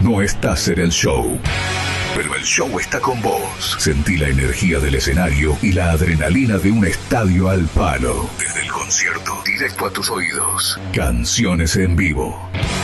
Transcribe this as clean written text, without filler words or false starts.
no estás en el show, pero el show está con vos. Sentí la energía del escenario y la adrenalina de un estadio al palo. Desde el concierto, directo a tus oídos. Canciones en vivo.